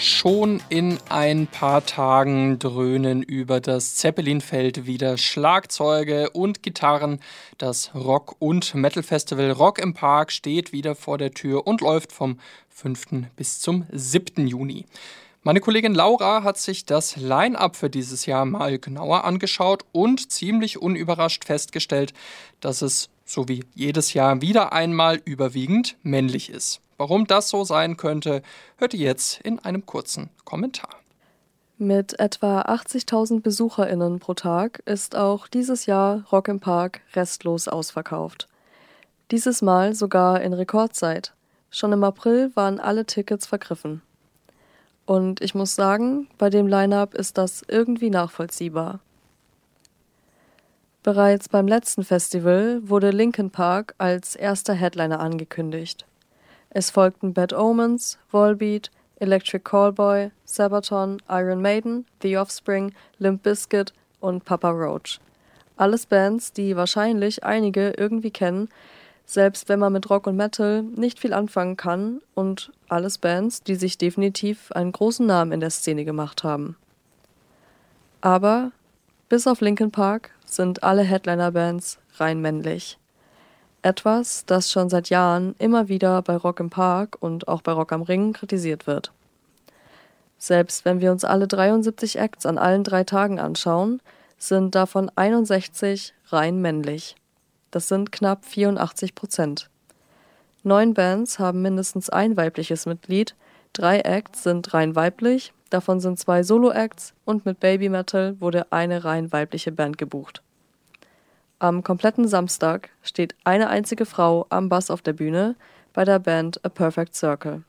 Schon in ein paar Tagen dröhnen über das Zeppelin-Feld wieder Schlagzeuge und Gitarren. Das Rock- und Metal-Festival Rock im Park steht wieder vor der Tür und läuft vom 5. bis zum 7. Juni. Meine Kollegin Laura hat sich das Line-up für dieses Jahr mal genauer angeschaut und ziemlich unüberrascht festgestellt, dass es, so wie jedes Jahr, wieder einmal überwiegend männlich ist. Warum das so sein könnte, hört ihr jetzt in einem kurzen Kommentar. Mit etwa 80.000 BesucherInnen pro Tag ist auch dieses Jahr Rock im Park restlos ausverkauft. Dieses Mal sogar in Rekordzeit. Schon im April waren alle Tickets vergriffen. Und ich muss sagen, bei dem Line-up ist das irgendwie nachvollziehbar. Bereits beim letzten Festival wurde Linkin Park als erster Headliner angekündigt. Es folgten Bad Omens, Volbeat, Electric Callboy, Sabaton, Iron Maiden, The Offspring, Limp Bizkit und Papa Roach. Alles Bands, die wahrscheinlich einige irgendwie kennen, selbst wenn man mit Rock und Metal nicht viel anfangen kann, und alles Bands, die sich definitiv einen großen Namen in der Szene gemacht haben. Aber bis auf Linkin Park sind alle Headliner-Bands rein männlich. Etwas, das schon seit Jahren immer wieder bei Rock im Park und auch bei Rock am Ring kritisiert wird. Selbst wenn wir uns alle 73 Acts an allen 3 Tagen anschauen, sind davon 61 rein männlich. Das sind knapp 84%. 9 Bands haben mindestens ein weibliches Mitglied, 3 Acts sind rein weiblich, davon sind 2 Solo-Acts und mit Baby Metal wurde eine rein weibliche Band gebucht. Am kompletten Samstag steht eine einzige Frau am Bass auf der Bühne bei der Band A Perfect Circle.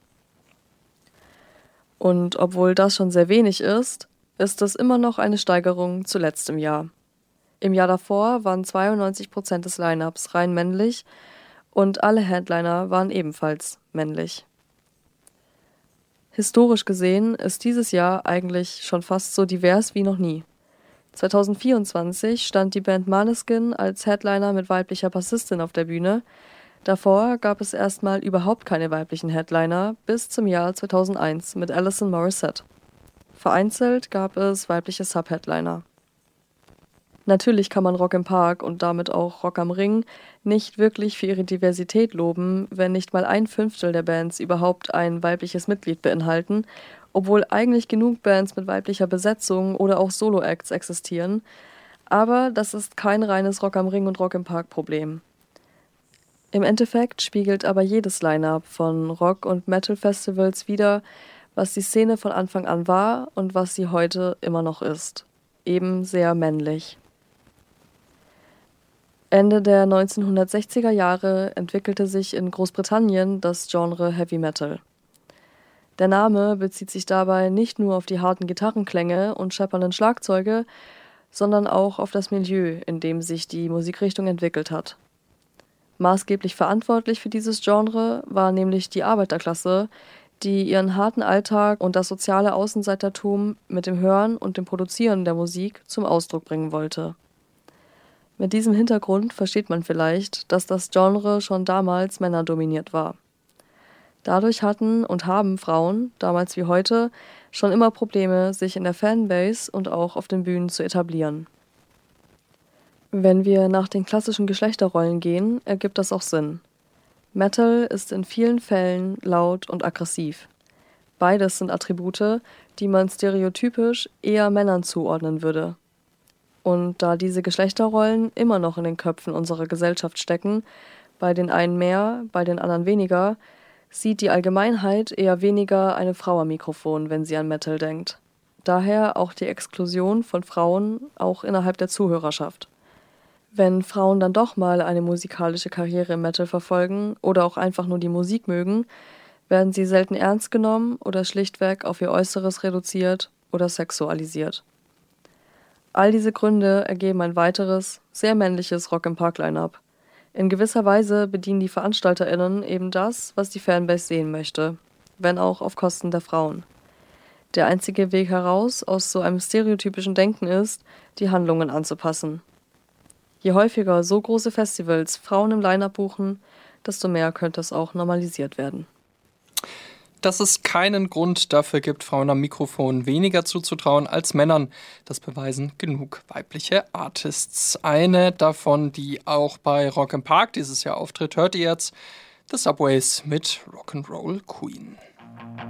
Und obwohl das schon sehr wenig ist es immer noch eine Steigerung zu letztem Jahr. Im Jahr davor waren 92% des Line-Ups rein männlich und alle Headliner waren ebenfalls männlich. Historisch gesehen ist dieses Jahr eigentlich schon fast so divers wie noch nie. 2024 stand die Band Måneskin als Headliner mit weiblicher Bassistin auf der Bühne. Davor gab es erstmal überhaupt keine weiblichen Headliner bis zum Jahr 2001 mit Alison Morissette. Vereinzelt gab es weibliche Sub-Headliner. Natürlich kann man Rock im Park und damit auch Rock am Ring nicht wirklich für ihre Diversität loben, wenn nicht mal 1/5 der Bands überhaupt ein weibliches Mitglied beinhalten, obwohl eigentlich genug Bands mit weiblicher Besetzung oder auch Solo-Acts existieren. Aber das ist kein reines Rock am Ring und Rock im Park Problem. Im Endeffekt spiegelt aber jedes Line-Up von Rock- und Metal-Festivals wider, was die Szene von Anfang an war und was sie heute immer noch ist. Eben sehr männlich. Ende der 1960er Jahre entwickelte sich in Großbritannien das Genre Heavy Metal. Der Name bezieht sich dabei nicht nur auf die harten Gitarrenklänge und scheppernden Schlagzeuge, sondern auch auf das Milieu, in dem sich die Musikrichtung entwickelt hat. Maßgeblich verantwortlich für dieses Genre war nämlich die Arbeiterklasse, die ihren harten Alltag und das soziale Außenseitertum mit dem Hören und dem Produzieren der Musik zum Ausdruck bringen wollte. Mit diesem Hintergrund versteht man vielleicht, dass das Genre schon damals männerdominiert war. Dadurch hatten und haben Frauen, damals wie heute, schon immer Probleme, sich in der Fanbase und auch auf den Bühnen zu etablieren. Wenn wir nach den klassischen Geschlechterrollen gehen, ergibt das auch Sinn. Metal ist in vielen Fällen laut und aggressiv. Beides sind Attribute, die man stereotypisch eher Männern zuordnen würde. Und da diese Geschlechterrollen immer noch in den Köpfen unserer Gesellschaft stecken, bei den einen mehr, bei den anderen weniger, sieht die Allgemeinheit eher weniger eine Frau am Mikrofon, wenn sie an Metal denkt. Daher auch die Exklusion von Frauen auch innerhalb der Zuhörerschaft. Wenn Frauen dann doch mal eine musikalische Karriere im Metal verfolgen oder auch einfach nur die Musik mögen, werden sie selten ernst genommen oder schlichtweg auf ihr Äußeres reduziert oder sexualisiert. All diese Gründe ergeben ein weiteres, sehr männliches Rock im Park Line-Up. In gewisser Weise bedienen die VeranstalterInnen eben das, was die Fanbase sehen möchte, wenn auch auf Kosten der Frauen. Der einzige Weg heraus aus so einem stereotypischen Denken ist, die Handlungen anzupassen. Je häufiger so große Festivals Frauen im Line-Up buchen, desto mehr könnte es auch normalisiert werden. dass es keinen Grund dafür gibt, Frauen am Mikrofon weniger zuzutrauen als Männern. Das beweisen genug weibliche Artists. Eine davon, die auch bei Rock im Park dieses Jahr auftritt, hört ihr jetzt: The Subways mit Rock'n'Roll Queen.